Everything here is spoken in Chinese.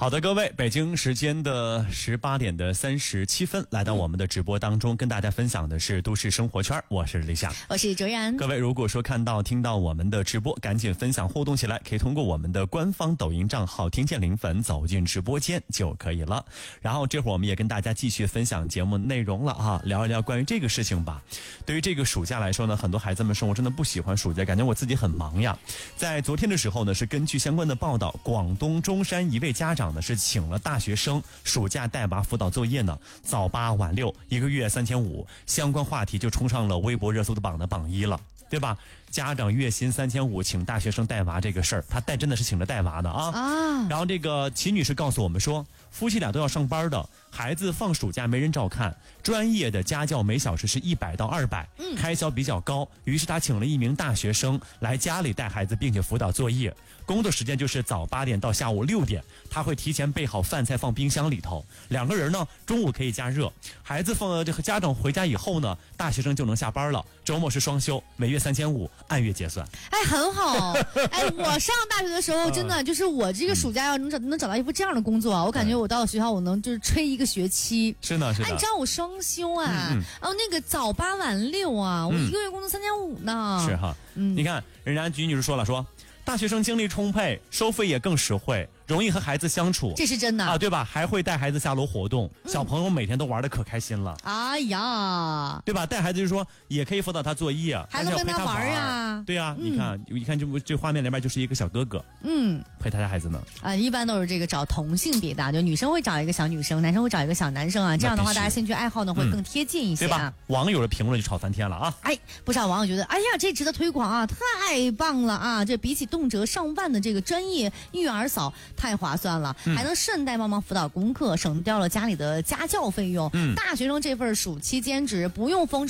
好的，各位，北京时间的18点的37分，来到我们的直播当中，跟大家分享的是都市生活圈，我是李想， 我是卓然。 各位如果说看到听到我们的直播，赶紧分享互动起来，可以通过我们的官方抖音账号听见零粉走进直播间就可以了。然后这会儿我们也跟大家继续分享节目内容了啊，聊一聊关于这个事情吧。对于这个暑假来说呢，很多孩子们说我真的不喜欢暑假，感觉我自己很忙呀。在昨天的时候呢，是根据相关的报道，广东中山一位家长呢是请了大学生暑假带娃辅导作业呢，早8晚6，一个月3500，相关话题就冲上了微博热搜的榜1了，对吧？家长月薪3500请大学生带娃这个事儿，他真的是请着带娃的啊。然后这个齐女士告诉我们说，夫妻俩都要上班的，孩子放暑假没人照看，专业的家教每小时是100到200，开销比较高，于是他请了一名大学生来家里带孩子，并且辅导作业。工作时间就是早8点到下午6点，他会提前备好饭菜放冰箱里头，两个人呢中午可以加热。孩子这个家长回家以后呢，大学生就能下班了，周末是双休，每月3500，按月结算。 哎，很好。哎，我上大学的时候真的就是我这个暑假要能找到一份这样的工作啊，我感觉我到了学校我能就是吹一个学期。 是呢，是的。 哎，你知道我双休啊，然后那个早8晚6啊，我一个月工资3500呢。 是哈，你看人家菊女士说了，说大学生精力充沛，收费也更实惠，容易和孩子相处， 这是真的啊，对吧？还会带孩子下楼活动，小朋友每天都玩得可开心了。 哎呀， 对吧？带孩子就是说也可以辅导他作业， 还能跟他玩呀。 对呀，你看这画面里面就是一个小哥哥，陪他家孩子呢。 一般都是这个找同性别的，就女生会找一个小女生，男生会找一个小男生啊。这样的话，大家兴趣爱好呢会更贴近一些， 对吧？网友的评论就吵翻天了啊！ 哎，不少网友觉得，哎呀，这值得推广啊，太棒了啊！这比起动辄上万的这个专业育儿嫂太划算了，还能顺带帮忙辅导功课，省掉了家里的家教费用。大学生这份暑期兼职不用封